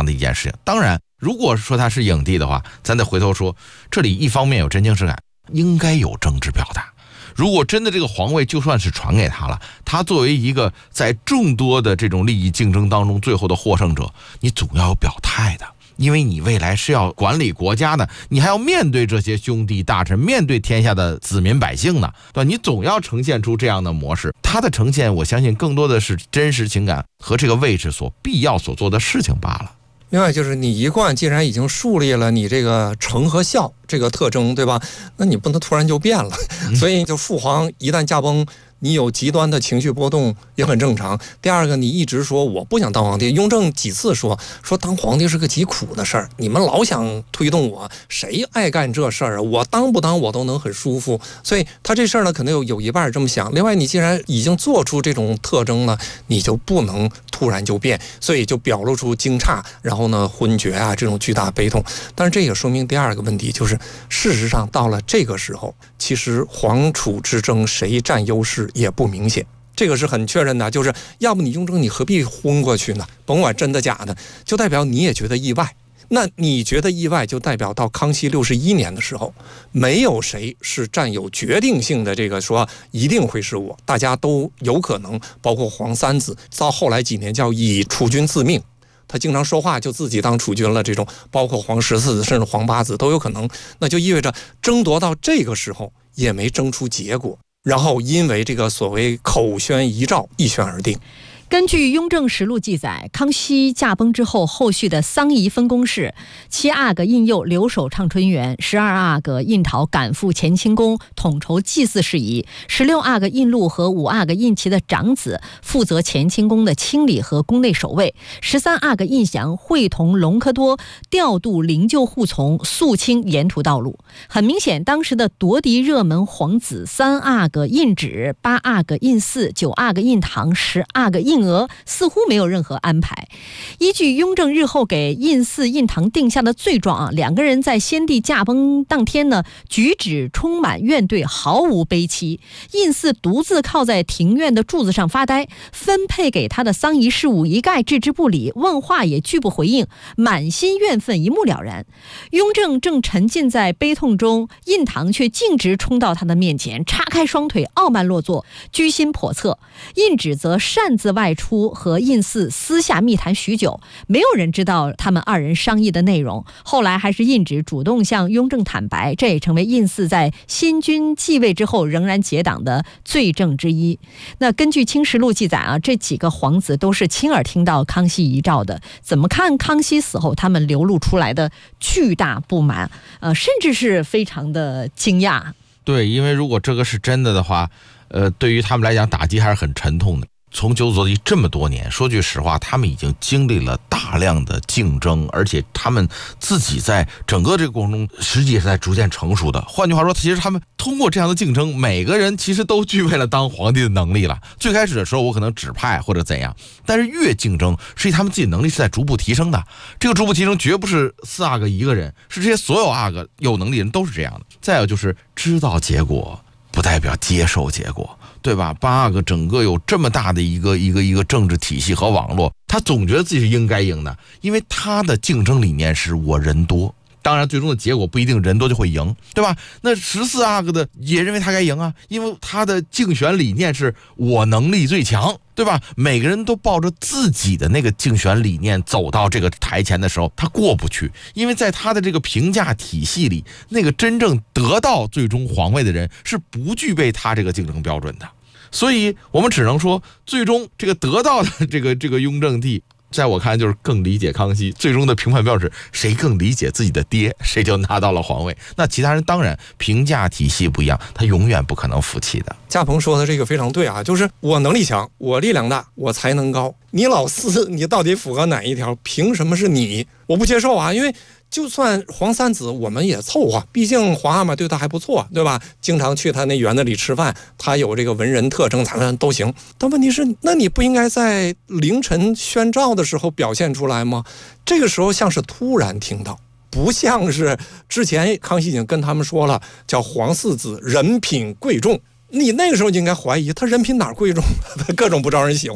常的一件事情。当然如果说他是影帝的话，咱得回头说，这里一方面有真情实感，应该有政治表达。如果真的这个皇位就算是传给他了，他作为一个在众多的这种利益竞争当中最后的获胜者，你总要有表态的，因为你未来是要管理国家的，你还要面对这些兄弟大臣，面对天下的子民百姓呢，对吧？你总要呈现出这样的模式。他的呈现，我相信更多的是真实情感和这个位置所必要所做的事情罢了。 另外就是你一贯既然已经树立了你这个承和孝这个特征，对吧？那你不能突然就变了。所以就父皇一旦驾崩，你有极端的情绪波动也很正常。第二个，你一直说我不想当皇帝，雍正几次说当皇帝是个极苦的事儿，你们老想推动我，谁爱干这事儿啊？我当不当我都能很舒服。所以他这事儿呢，可能有一半这么想。另外，你既然已经做出这种特征了，你就不能突然就变，所以就表露出惊诧，然后呢昏厥啊这种巨大悲痛。但是这也说明第二个问题，就是事实上到了这个时候，其实皇储之争谁占优势也不明显，这个是很确认的。就是要不你雍正你何必昏过去呢？甭管真的假的，就代表你也觉得意外。那你觉得意外，就代表到康熙61年的时候，没有谁是占有决定性的这个说一定会是我，大家都有可能，包括皇三子，到后来几年叫以储君自命，他经常说话就自己当储君了，这种包括皇14子甚至皇8子都有可能。那就意味着争夺到这个时候也没争出结果，然后因为这个所谓口宣遗诏一宣而定。 根据《雍正实录》记载，康熙驾崩之后，后续的丧仪分工是：7阿哥胤佑留守畅春园，12阿哥胤陶赶赴乾清宫统筹祭祀事宜，16阿哥胤禄和5阿哥胤祺的长子负责乾清宫的清理和宫内守卫，13阿哥胤祥会同隆科多调度灵柩护从，肃清沿途道路。很明显，当时的夺嫡热门皇子3阿哥胤祉、8阿哥胤祀、9阿哥胤堂、10阿哥胤娥似乎没有任何安排。依据雍正日后给胤祀、胤堂定下的罪状两个人在先帝驾崩当天呢，举止充满怨怼，毫无悲戚。胤祀独自靠在庭院的柱子上发呆，分配给他的丧仪事务一概置之不理，问话也拒不回应，满心怨愤一目了然。雍正正沉浸在悲痛中，胤堂却径直冲到他的面前，叉开双腿，傲慢落座，居心叵测。胤祉则擅自外出，和胤祀私下密谈许久，没有人知道他们2人商议的内容。后来还是胤祉主动向雍正坦白，这也成为胤祀在新君继位之后仍然结党的罪证之一。那根据《清实录》记载这几个皇子都是亲耳听到康熙遗诏的。怎么看康熙死后他们流露出来的巨大不满，甚至是非常的惊讶。 对，因为如果这个是真的的话，对于他们来讲打击还是很沉痛的。从九子夺嫡这么多年，说句实话，他们已经经历了大量的竞争，而且他们自己在整个这个过程中实际是在逐渐成熟的。换句话说，其实他们通过这样的竞争，每个人其实都具备了当皇帝的能力了。最开始的时候我可能指派或者怎样，但是越竞争，实际他们自己能力是在逐步提升的。这个逐步提升绝不是4阿哥一个人，是这些所有阿哥有能力人都是这样的。再有就是知道结果不代表接受结果，对吧？8阿哥整个有这么大的一个政治体系和网络，他总觉得自己是应该赢的，因为他的竞争理念是我人多。当然最终的结果不一定人多就会赢，对吧？那14阿哥的也认为他该赢啊，因为他的竞选理念是我能力最强，对吧？每个人都抱着自己的那个竞选理念走到这个台前的时候，他过不去，因为在他的这个评价体系里，那个真正得到最终皇位的人是不具备他这个竞争标准的。所以我们只能说，最终这个得到的这个雍正帝，在我看来就是更理解康熙。最终的评判标准是谁更理解自己的爹，谁就拿到了皇位。那其他人当然评价体系不一样，他永远不可能服气的。 嘉鹏说的这个非常对啊，就是我能力强，我力量大，我才能高，你老4你到底符合哪一条？凭什么是你？我不接受啊！因为就算皇三子我们也凑合，毕竟皇阿玛对他还不错，对吧？经常去他那园子里吃饭，他有这个文人特征，咱们都行。但问题是，那你不应该在凌晨宣诏的时候表现出来吗？这个时候像是突然听到，不像是之前康熙已经跟他们说了，叫皇四子人品贵重。你那个时候就应该怀疑他人品哪贵重，他各种不招人喜欢。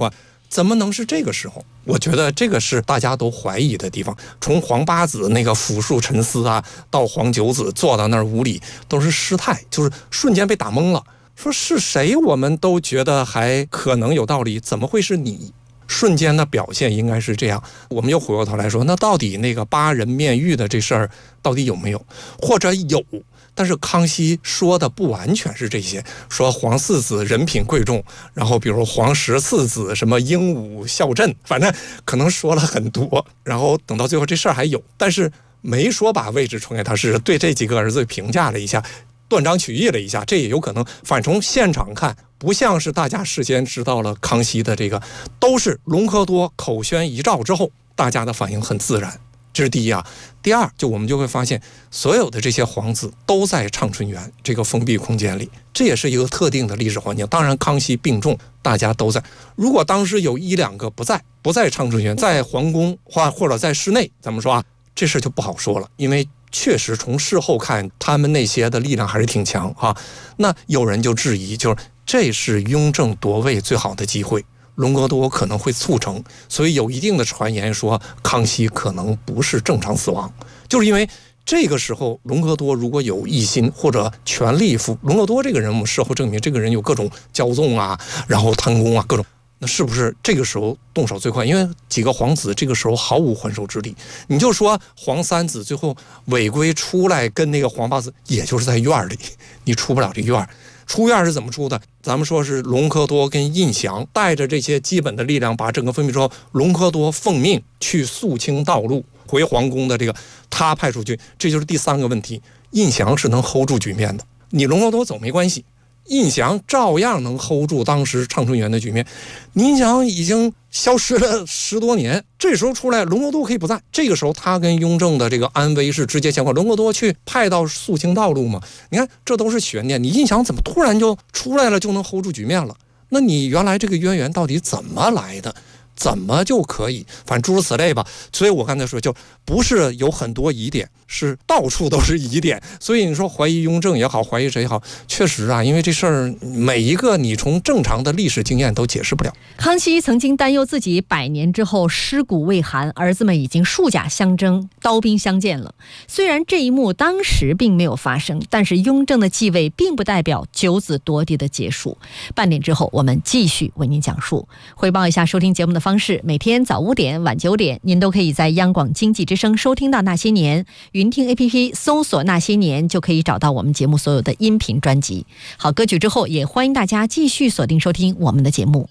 怎么能是这个时候？我觉得这个是大家都怀疑的地方。从黄八子那个俯树沉思啊，到黄九子坐到那儿无礼，都是失态，就是瞬间被打懵了。说是谁，我们都觉得还可能有道理，怎么会是你？瞬间的表现应该是这样。我们又回过头来说，那到底那个8人面谕的这事儿到底有没有？或者有？但是康熙说的不完全是这些，说皇四子人品贵重，然后比如皇14子什么英武孝镇，反正可能说了很多，然后等到最后这事儿还有，但是没说把位置传给他，是对这几个儿子评价了一下，断章取义了一下，这也有可能。反正从现场看，不像是大家事先知道了康熙的这个，都是隆科多口宣遗诏之后，大家的反应很自然。这是第一啊。第二，就我们就会发现，所有的这些皇子都在畅春园这个封闭空间里，这也是一个特定的历史环境。当然，康熙病重，大家都在。如果当时有1、2个不在畅春园，在皇宫或者在室内，咱们说啊，这事就不好说了，因为确实从事后看，他们那些的力量还是挺强啊。那有人就质疑，就是这是雍正夺位最好的机会。隆科多可能会促成，所以有一定的传言说康熙可能不是正常死亡，就是因为这个时候隆科多如果有异心或者权力隆科多这个人，我们事后证明这个人有各种骄纵啊，然后贪功啊，各种，那是不是这个时候动手最快？因为几个皇子这个时候毫无还手之力。你就说皇3子最后违规出来跟那个皇8子，也就是在院里，你出不了这院。出院是怎么出的？咱们说是隆科多跟胤祥带着这些基本的力量把整个封闭之后，隆科多奉命去肃清道路，回皇宫的这个他派出去，这就是第3个问题。胤祥是能 hold 住局面的，你隆科多走没关系，胤祥照样能 hold 住当时畅春园的局面。胤祥已经消失了10多年，这时候出来，隆科多可以不在。这个时候他跟雍正的这个安危是直接相关。隆科多去派到肃清道路嘛？你看这都是悬念。你胤祥怎么突然就出来了，就能 hold 住局面了？那你原来这个渊源到底怎么来的？怎么就可以？反正诸如此类吧。所以我刚才说，就不是有很多疑点，是到处都是疑点。所以你说怀疑雍正也好，怀疑谁也好，确实啊，因为这事儿每一个你从正常的历史经验都解释不了。 康熙曾经担忧自己100年之后尸骨未寒，儿子们已经数甲相争，刀兵相见了。虽然这一幕当时并没有发生，但是雍正的继位并不代表9子夺嫡的结束。半点之后，我们继续为您讲述。汇报一下收听节目的方式，每天早5点、晚9点，您都可以在央广经济之声收听到那些年，云听 APP 搜索那些年就可以找到我们节目所有的音频专辑。好歌曲之后，也欢迎大家继续锁定收听我们的节目。